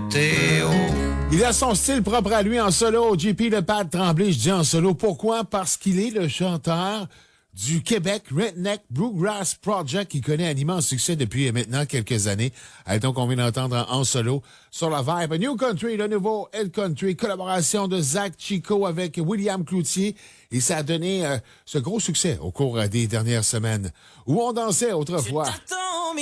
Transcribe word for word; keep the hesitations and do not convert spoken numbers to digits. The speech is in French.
Théo. Il a son style propre à lui en solo. J P Le Pat Tremblay, je dis en solo. Pourquoi? Parce qu'il est le chanteur du Québec Redneck Bluegrass Project qui connaît un immense succès depuis maintenant quelques années. Et donc, on vient d'entendre en solo sur la vibe New Country, le nouveau El Country, collaboration de Zach Chico avec William Cloutier. Et ça a donné euh, ce gros succès au cours euh, des dernières semaines où on dansait autrefois.